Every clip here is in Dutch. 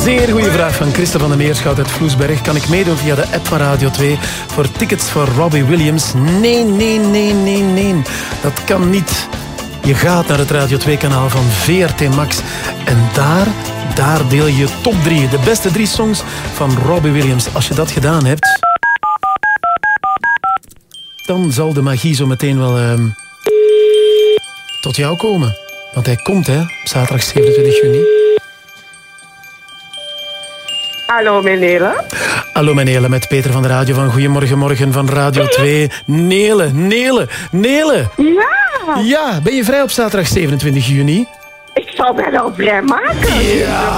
Zeer goede vraag van Christel van der Meerschout uit Vloesberg. Kan ik meedoen via de app van Radio 2 voor tickets voor Robbie Williams? Nee. Dat kan niet. Je gaat naar het Radio 2-kanaal van VRT Max. En daar deel je top 3. De beste 3 songs van Robbie Williams. Als je dat gedaan hebt, dan zal de magie zo meteen wel tot jou komen. Want hij komt, hè, op zaterdag 27 juni. Hallo, Nele. Hallo, Nele, met Peter van de Radio van Goedemorgen Morgen van Radio 2. Nele. Ja. Ja, ben je vrij op zaterdag 27 juni? Ik zal mij wel vrij maken. Ja.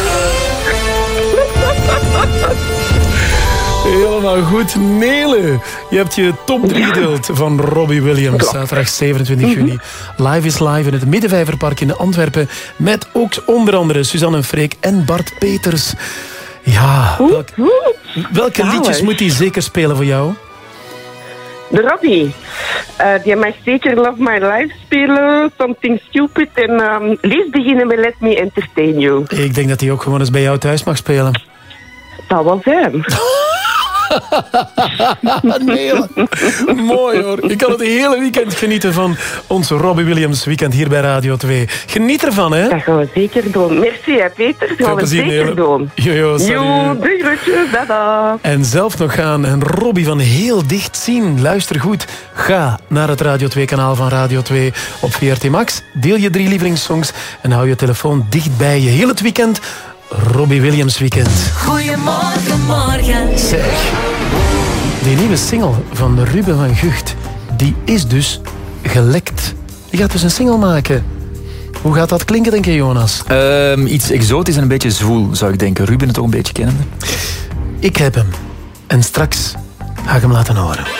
Helemaal goed. Nele, je hebt je top 3 gedeeld van Robbie Williams. Zaterdag 27 juni. Live is live in het Middenvijverpark in Antwerpen. Met ook onder andere Suzanne Freek en Bart Peters. Ja, welke liedjes moet hij zeker spelen voor jou? De Robbie. Die mag zeker Love My Life spelen. Something Stupid. En liefst beginnen met Let Me Entertain You. Ik denk dat hij ook gewoon eens bij jou thuis mag spelen. Dat wel zijn. Nee, mooi hoor. Je kan het hele weekend genieten van ons Robbie Williams weekend hier bij Radio 2. Geniet ervan, hè? Dat gaan we zeker doen. Merci, hè, Peter. Dat gaan we zeker doen. Jojo, salut. Doei groetjes, dada. En zelf nog gaan en Robbie van heel dicht zien. Luister goed. Ga naar het Radio 2-kanaal van Radio 2 op VRT Max. Deel je 3 lievelingssongs en hou je telefoon dicht bij je. Heel het weekend Robbie Williams weekend. Goedemorgen, morgen. Zeg, die nieuwe single van Ruben van Gucht, die is dus gelekt. Die gaat dus een single maken. Hoe gaat dat klinken, denk je, Jonas? Iets exotisch en een beetje zwoel, zou ik denken. Ruben het ook een beetje kennende. Ik heb hem. En straks ga ik hem laten horen.